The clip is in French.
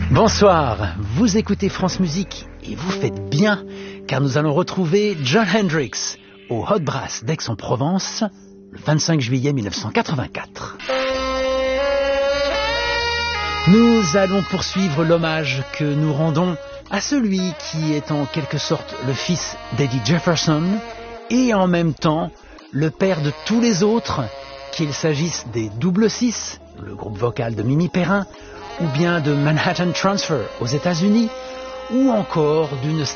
Bonsoir, vous écoutez France Musique et vous faites bien car nous allons retrouver Jon Hendricks au Hot Brass d'Aix-en-Provence le 25 juillet 1984. Nous allons poursuivre l'hommage que nous rendons à celui qui est en quelque sorte le fils d'Eddie Jefferson et en même temps le père de tous les autres, qu'il s'agisse des Double Six, le groupe vocal de Mimi Perrin, ou bien de Manhattan Transfer aux États-Unis, ou encore d'une